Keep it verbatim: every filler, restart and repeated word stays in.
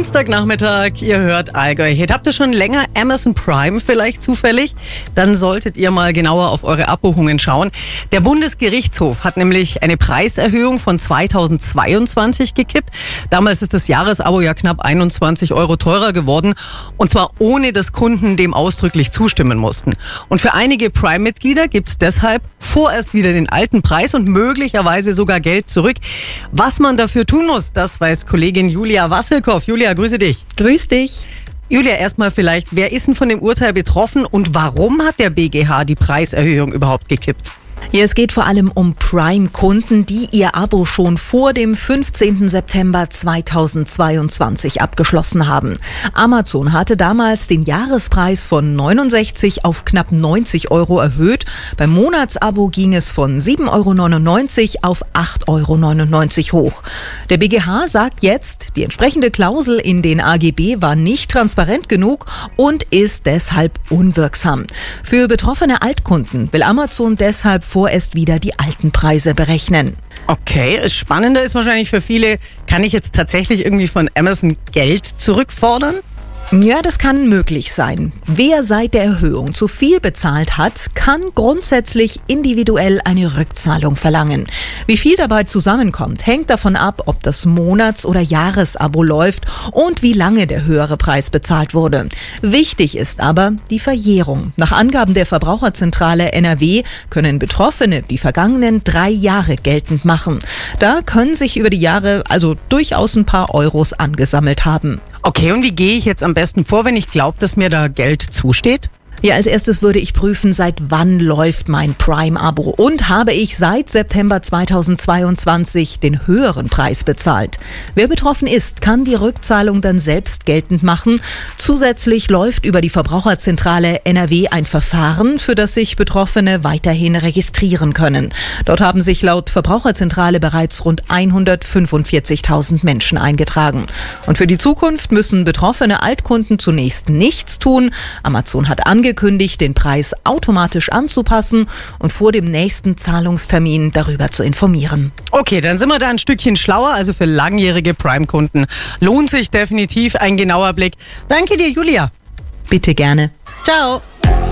Dienstagnachmittag, ihr hört Allgäu Hit. Habt ihr schon länger Amazon Prime vielleicht zufällig? Dann solltet ihr mal genauer auf eure Abbuchungen schauen. Der Bundesgerichtshof hat nämlich eine Preiserhöhung von zweitausendzweiundzwanzig gekippt. Damals ist das Jahresabo ja knapp einundzwanzig Euro teurer geworden. Und zwar ohne, dass Kunden dem ausdrücklich zustimmen mussten. Und für einige Prime-Mitglieder gibt es deshalb vorerst wieder den alten Preis und möglicherweise sogar Geld zurück. Was man dafür tun muss, das weiß Kollegin Julia Wasselkow. Julia, grüße dich. Grüß dich. Julia, erstmal vielleicht, wer ist denn von dem Urteil betroffen und warum hat der B G H die Preiserhöhung überhaupt gekippt? Ja, es geht vor allem um Prime-Kunden, die ihr Abo schon vor dem fünfzehnten September zweitausendzweiundzwanzig abgeschlossen haben. Amazon hatte damals den Jahrespreis von neunundsechzig auf knapp neunzig Euro erhöht. Beim Monatsabo ging es von sieben Euro neunundneunzig auf acht Euro neunundneunzig hoch. Der B G H sagt jetzt, die entsprechende Klausel in den A G B war nicht transparent genug und ist deshalb unwirksam. Für betroffene Altkunden will Amazon deshalb vorerst wieder die alten Preise berechnen. Okay, das Spannende ist wahrscheinlich für viele, kann ich jetzt tatsächlich irgendwie von Amazon Geld zurückfordern? Ja, das kann möglich sein. Wer seit der Erhöhung zu viel bezahlt hat, kann grundsätzlich individuell eine Rückzahlung verlangen. Wie viel dabei zusammenkommt, hängt davon ab, ob das Monats- oder Jahresabo läuft und wie lange der höhere Preis bezahlt wurde. Wichtig ist aber die Verjährung. Nach Angaben der Verbraucherzentrale N R W können Betroffene die vergangenen drei Jahre geltend machen. Da können sich über die Jahre also durchaus ein paar Euros angesammelt haben. Okay, und wie gehe ich jetzt am besten vor, wenn ich glaube, dass mir da Geld zusteht? Ja, als erstes würde ich prüfen, seit wann läuft mein Prime-Abo und habe ich seit September zweitausendzweiundzwanzig den höheren Preis bezahlt. Wer betroffen ist, kann die Rückzahlung dann selbst geltend machen. Zusätzlich läuft über die Verbraucherzentrale N R W ein Verfahren, für das sich Betroffene weiterhin registrieren können. Dort haben sich laut Verbraucherzentrale bereits rund hundertfünfundvierzigtausend Menschen eingetragen. Und für die Zukunft müssen betroffene Altkunden zunächst nichts tun. Amazon hat angekündigt, angekündigt, den Preis automatisch anzupassen und vor dem nächsten Zahlungstermin darüber zu informieren. Okay, dann sind wir da ein Stückchen schlauer. Also für langjährige Prime-Kunden lohnt sich definitiv ein genauer Blick. Danke dir, Julia. Bitte gerne. Ciao.